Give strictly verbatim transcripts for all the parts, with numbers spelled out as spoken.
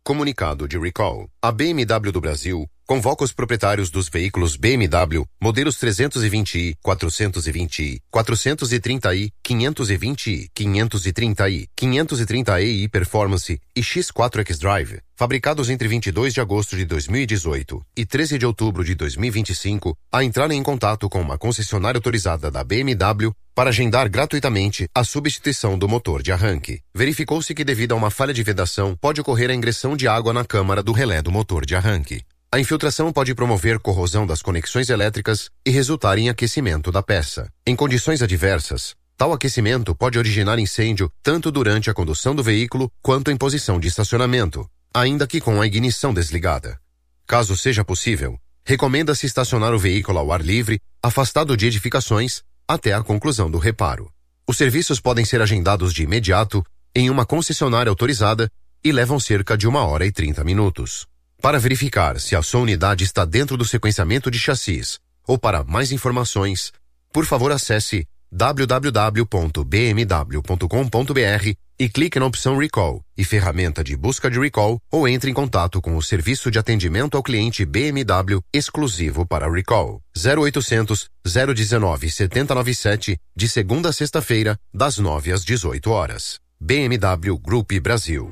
Comunicado de recall. A B M W do Brasil convoca os proprietários dos veículos B M W modelos trezentos e vinte i, quatrocentos e vinte i, quatrocentos e trinta i, quinhentos e vinte i, quinhentos e trinta i, quinhentos e trinta e i Performance e X quatro X-Drive, fabricados entre vinte e dois de agosto de dois mil e dezoito e treze de outubro de dois mil e vinte e cinco, a entrarem em contato com uma concessionária autorizada da B M W para agendar gratuitamente a substituição do motor de arranque. Verificou-se que, devido a uma falha de vedação, pode ocorrer a ingressão de água na câmara do relé do motor de arranque. A infiltração pode promover corrosão das conexões elétricas e resultar em aquecimento da peça. Em condições adversas, tal aquecimento pode originar incêndio tanto durante a condução do veículo quanto em posição de estacionamento, ainda que com a ignição desligada. Caso seja possível, recomenda-se estacionar o veículo ao ar livre, afastado de edificações, até a conclusão do reparo. Os serviços podem ser agendados de imediato em uma concessionária autorizada e levam cerca de uma hora e trinta minutos. Para verificar se a sua unidade está dentro do sequenciamento de chassis ou para mais informações, por favor acesse w w w ponto b m w ponto com ponto b r e clique na opção Recall e ferramenta de busca de recall ou entre em contato com o serviço de atendimento ao cliente B M W exclusivo para recall. zero oitocentos, zero dezenove, setenta e noventa e sete de segunda a sexta-feira, das nove às dezoito horas. B M W Group Brasil.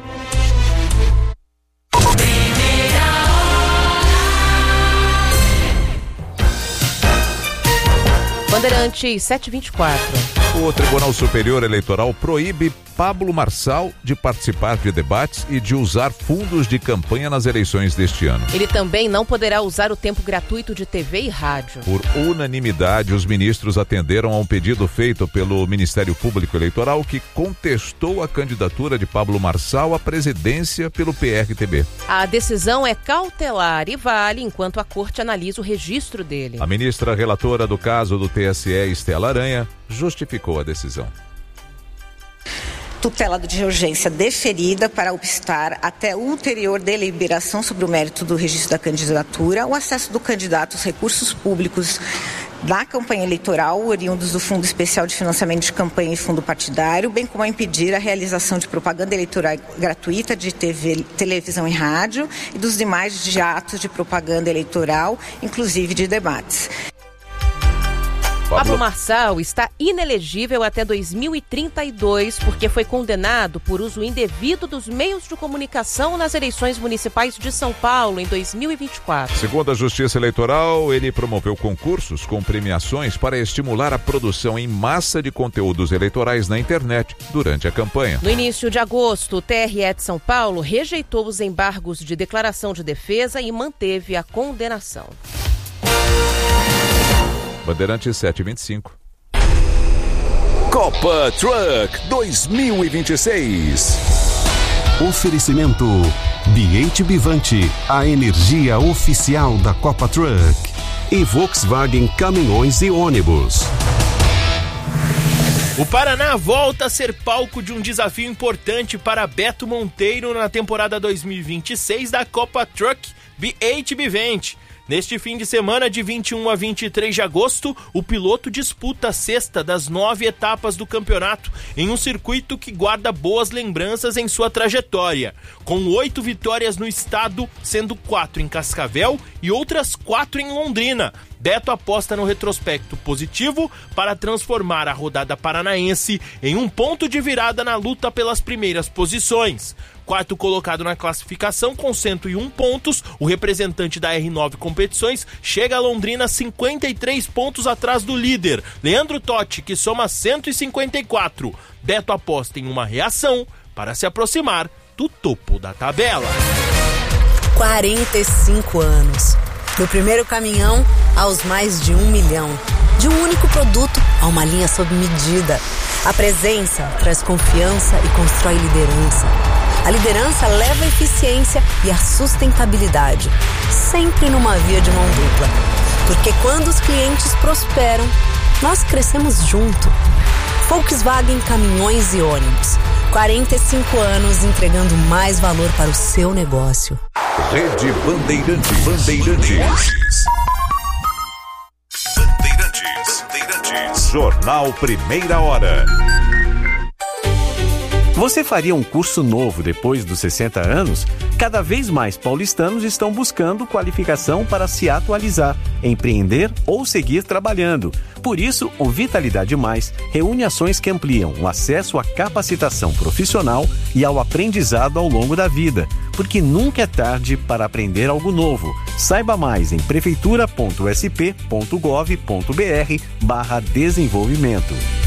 Bandeirantes sete e vinte e quatro. O Tribunal Superior Eleitoral proíbe Pablo Marçal de participar de debates e de usar fundos de campanha nas eleições deste ano. Ele também não poderá usar o tempo gratuito de T V e rádio. Por unanimidade, os ministros atenderam a um pedido feito pelo Ministério Público Eleitoral que contestou a candidatura de Pablo Marçal à presidência pelo P R T B. A decisão é cautelar e vale enquanto a corte analisa o registro dele. A ministra relatora do caso do T S E, Estela Aranha, justificou a decisão. Tutela de urgência deferida para obstar até ulterior deliberação sobre o mérito do registro da candidatura, o acesso do candidato aos recursos públicos da campanha eleitoral, oriundos do Fundo Especial de Financiamento de Campanha e Fundo Partidário, bem como a impedir a realização de propaganda eleitoral gratuita de T V, televisão e rádio e dos demais de atos de propaganda eleitoral, inclusive de debates. Pablo Marçal está inelegível até dois mil e trinta e dois porque foi condenado por uso indevido dos meios de comunicação nas eleições municipais de São Paulo em dois mil e vinte e quatro. Segundo a Justiça Eleitoral, ele promoveu concursos com premiações para estimular a produção em massa de conteúdos eleitorais na internet durante a campanha. No início de agosto, o T R E de São Paulo rejeitou os embargos de declaração de defesa e manteve a condenação. Bandeirantes sete e vinte e cinco. Copa Truck dois mil e vinte e seis. Oferecimento Biate Bivante, a energia oficial da Copa Truck. E Volkswagen Caminhões e Ônibus. O Paraná volta a ser palco de um desafio importante para Beto Monteiro na temporada dois mil e vinte e seis da Copa Truck Biate Bivante. Neste fim de semana, de vinte e um a vinte e três de agosto, o piloto disputa a sexta das nove etapas do campeonato, em um circuito que guarda boas lembranças em sua trajetória. Com oito vitórias no estado, sendo quatro em Cascavel e outras quatro em Londrina, Beto aposta no retrospecto positivo para transformar a rodada paranaense em um ponto de virada na luta pelas primeiras posições. Quarto colocado na classificação com cento e um pontos, o representante da R nove Competições chega a Londrina cinquenta e três pontos atrás do líder, Leandro Totti, que soma cento e cinquenta e quatro. Beto aposta em uma reação para se aproximar do topo da tabela. quarenta e cinco anos. Do primeiro caminhão aos mais de um milhão. De um único produto a uma linha sob medida. A presença traz confiança e constrói liderança. A liderança leva a eficiência e a sustentabilidade, sempre numa via de mão dupla. Porque quando os clientes prosperam, nós crescemos junto. Volkswagen Caminhões e Ônibus. quarenta e cinco anos entregando mais valor para o seu negócio. Rede Bandeirantes. Bandeirantes. Bandeirantes. Bandeirantes. Jornal Primeira Hora. Você faria um curso novo depois dos sessenta anos? Cada vez mais paulistanos estão buscando qualificação para se atualizar, empreender ou seguir trabalhando. Por isso, o Vitalidade Mais reúne ações que ampliam o acesso à capacitação profissional e ao aprendizado ao longo da vida, porque nunca é tarde para aprender algo novo. Saiba mais em prefeitura ponto s p ponto gov ponto b r barra desenvolvimento.